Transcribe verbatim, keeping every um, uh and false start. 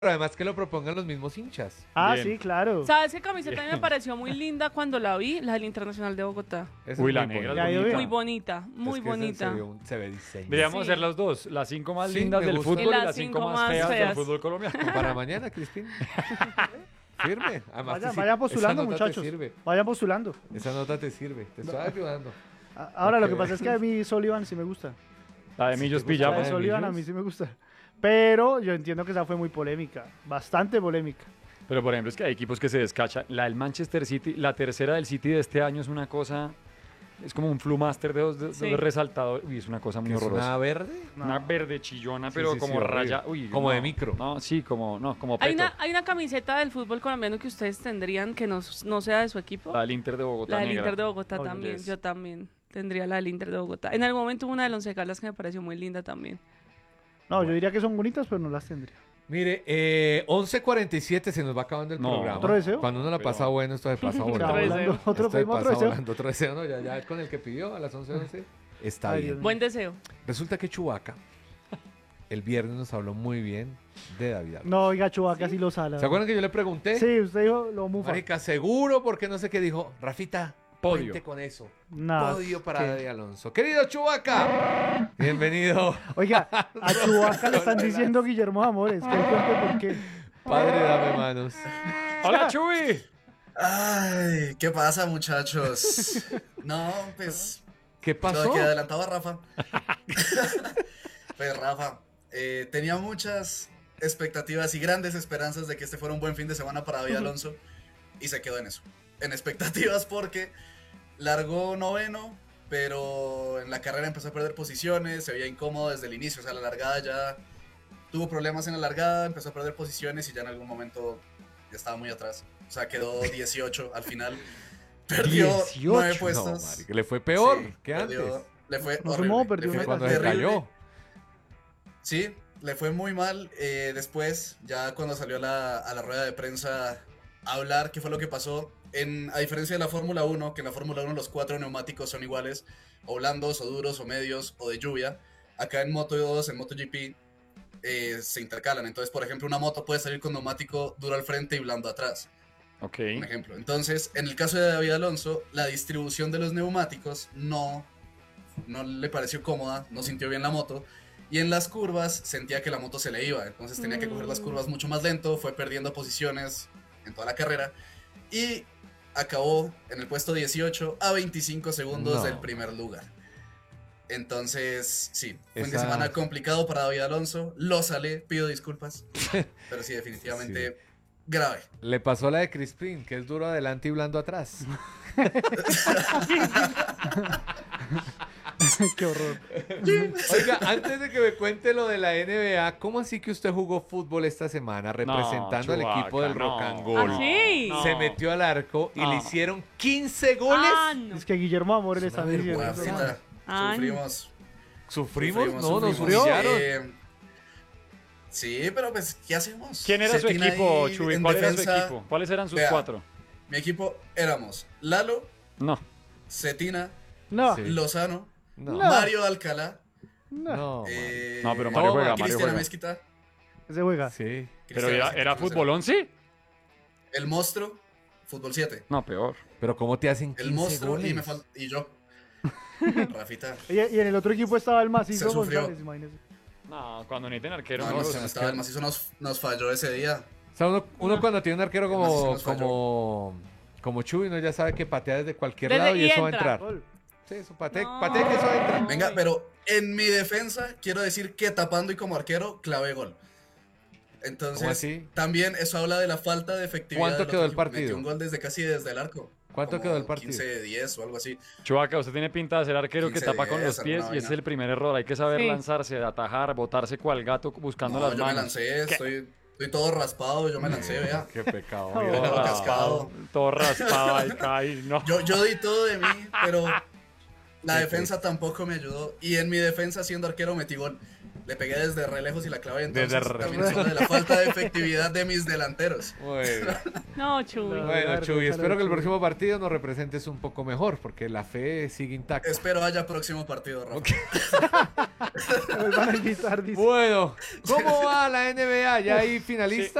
Pero además que lo propongan los mismos hinchas. Ah, Bien. sí, claro. ¿Sabes qué camiseta a mí me pareció muy linda cuando la vi? La del Internacional de Bogotá. Esa Uy, es la muy negra bonita. es Ya, yo bonita. Muy bonita, muy Es que esa bonita. Se ve, un- se ve diseño. Deberíamos Sí. hacer las dos, las cinco más Sí, lindas me del gusta. fútbol Y y las las cinco cinco más más feas, del feas. fútbol colombiano. Para mañana, Crispín. Firme. Además, Vayan, te sir- vayan postulando, esa nota muchachos. Te sirve. Vayan postulando. Esa nota te sirve. Te estoy ayudando. A- Ahora, lo Ok. que pasa es que a mí Sullivan sí me gusta. La de Sí, Millos te gusta La la de de Pijama. Sullivan a Millos? mí sí me gusta. Pero yo entiendo que esa fue muy polémica. Bastante polémica. Pero por ejemplo es que hay equipos que se descachan. La del Manchester City, la tercera del City de este año es una cosa, es como un Flumaster de dos, de, Sí. dos resaltadores. Uy, es una cosa muy ¿Que es horrorosa. una verde? No. Una verde chillona, Sí, pero sí, como sí, horrible. raya. Uy, Como no, de micro. No, sí, como, no, como Hay peto. una, hay una camiseta del fútbol colombiano que ustedes tendrían que no, no sea de su equipo. La del Inter de Bogotá. La del negra. Inter de Bogotá Oh, también. yes. Yo también tendría la del Inter de Bogotá. En algún momento hubo una del Once Caldas que me pareció muy linda también. No, yo diría que son bonitas, pero no las tendría. Mire, eh, once cuarenta y siete se nos va acabando el No. programa. ¿Otro deseo? Cuando uno la pasa Pero- bueno, esto se pasa Se va volando. deseo. volando. Otro, Esto se pedimos pasa otro deseo. volando. Otro deseo, no, ya, ya con el que pidió a las once once. Está Ay, bien. Dios mío. Buen deseo. Resulta que Chubaca el viernes nos habló muy bien de David Alonso. No, oiga, Chubaca sí lo sala. ¿Se acuerdan que yo le pregunté? Sí, usted dijo lo mufa. Marica, seguro, porque no sé qué dijo. Rafita, Podio. cuente con eso. No, Podio para ¿qué? David Alonso. Querido Chubaca, bienvenido. Oiga, a Chubaca le están diciendo Guillermo Amores. Que él cuente por qué. Padre, dame manos. ¡Hola, Chuy! Ay, ¿qué pasa, muchachos? No, pues ¿Qué lo pasó? que adelantaba Rafa. Pues Rafa, eh, tenía muchas expectativas y grandes esperanzas de que este fuera un buen fin de semana para David Alonso y se quedó en eso. En expectativas porque largó noveno, pero en la carrera empezó a perder posiciones, se veía incómodo desde el inicio, o sea, la largada ya tuvo problemas en la largada, empezó a perder posiciones y ya en algún momento ya estaba muy atrás. O sea, quedó dieciocho al final. Perdió nueve dieciocho. puestos. No, marica, le fue peor Sí, que perdió- antes. Le fue No, horrible, no, le perdió fue una Cuando se terrible. cayó. Sí, le fue muy mal. eh, después, ya cuando salió a la, a la rueda de prensa a hablar qué fue lo que pasó. En, a diferencia de la Fórmula uno, que en la Fórmula uno los cuatro neumáticos son iguales, o blandos, o duros, o medios, o de lluvia. Acá en Moto dos, en MotoGP, eh, se intercalan. Entonces, por ejemplo, una moto puede salir con neumático duro al frente y blando atrás. Ok. Un ejemplo. Entonces, en el caso de David Alonso, la distribución de los neumáticos no, no le pareció cómoda, no sintió bien la moto. Y en las curvas sentía que la moto se le iba. Entonces tenía que coger las curvas mucho más lento, fue perdiendo posiciones en toda la carrera. Y acabó en el puesto dieciocho a veinticinco segundos No. del primer lugar. Entonces, sí, fue un fin de Esa- semana complicado para David Alonso. Lo salé, pido disculpas. Pero sí, definitivamente grave. Le pasó la de Crispin, que es duro adelante y blando atrás. Qué horror. Oiga, antes de que me cuente lo de la N B A, ¿cómo así que usted jugó fútbol esta semana representando al Chubaca, equipo del no. Rock and Roll? ¿Ah, sí? No. Se metió al arco y No. le hicieron quince goles. Ah, no. Es que Guillermo Amores le Es está una diciendo. vergüenza. eso. Rafita, Ay. sufrimos. ¿Sufrimos? Sufrimos, No, nos sufrimos. humillaron. Eh, sí, pero pues, ¿qué hacemos? ¿Quién era su Cetina equipo, ahí Chuy? en ¿Cuál era su defensa. equipo? ¿Cuáles eran sus Vea. cuatro? Mi equipo éramos Lalo, No. Cetina, No, Sí. Lozano, No, No. Mario Alcalá, no, no, eh, No, pero Mario Toma, juega, Mario Cristian juega. Mezquita. ese juega. man. Sí. Pero Cristian era, Mezquita, era ¿cómo fútbol será? once. El monstruo, fútbol siete. No, peor. Pero ¿cómo te hacen El quince monstruo y, goles? me fal- y yo. Rafita. Y, y en el otro equipo estaba el macizo Se sufrió. González, imagínese. No, cuando necesiten arquero. No, no, no, o se sea, me estaba, el macizo nos, nos falló ese día. O sea, uno, uno cuando tiene un arquero Además, sí como, nos falló. como, como Chuy, uno ya sabe que patea desde cualquier Desde- lado y y eso va a entra. entrar. Gol. Sí, eso patea, No. patea que eso va a entrar. Venga, Ay. pero en mi defensa quiero decir que tapando y como arquero clavé gol. Entonces, ¿Cómo así? también eso habla de la falta de efectividad. ¿Cuánto del quedó otro el equipo. partido? Metió un gol desde casi desde el arco. ¿Cuánto Como quedó el partido? quince diez o algo así. Chubaca, usted tiene pinta de ser arquero que quince tapa con diez, los pies alguna y ese es vaina. el primer error. Hay que saber Sí. lanzarse, atajar, botarse cual gato buscando No, las yo me manos. lancé, ¿Qué? estoy, estoy todo raspado, yo me lancé, vea. Qué pecado. No. Dios. Todo Todo cascado. raspado, todo raspado ahí cae. No. Yo, yo di todo de mí, pero la Qué defensa tampoco me ayudó. Y en mi defensa, siendo arquero, metí gol. Le pegué desde re lejos y la clave, entonces Desde re- también es una de la falta de efectividad de mis delanteros. Bueno, No, Chuy. No. bueno, Claro, Chuy, claro, espero que el Chuy. próximo partido nos representes un poco mejor, porque la fe sigue intacta. Espero haya próximo partido, Rafa. Me van a invitar, dice. Bueno, ¿cómo va la N B A? ¿Ya hay finalistas?